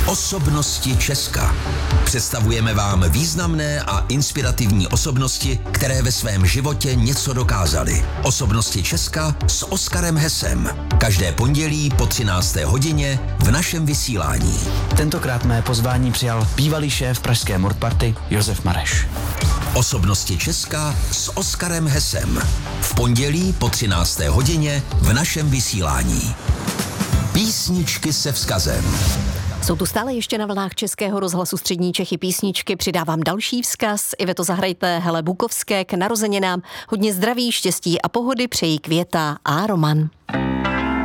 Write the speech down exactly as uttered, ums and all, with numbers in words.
Osobnosti Česka. Představujeme vám významné a inspirativní osobnosti, které ve svém životě něco dokázaly. Osobnosti Česka s Oskarem Hesem. Každé pondělí po třinácté hodině v našem vysílání. Tentokrát mé pozvání přijal bývalý šéf pražské Mordparty Josef Mareš. Osobnosti Česka s Oskarem Hesem. V pondělí po třinácté hodině v našem vysílání. Písničky se vzkazem. Jsou tu stále ještě na vlnách Českého rozhlasu Střední Čechy písničky. Přidávám další vzkaz. Iveto, zahrajte Hele Bukovské k narozeninám. Hodně zdraví, štěstí a pohody přejí Květa a Roman.